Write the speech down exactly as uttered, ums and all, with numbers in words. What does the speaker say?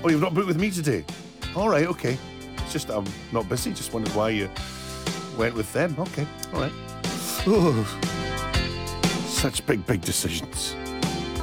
Oh, you've not booked with me today? All right, okay. It's just I'm not busy. Just wondered why you went with them. Okay, all right. Oh, such big, big decisions.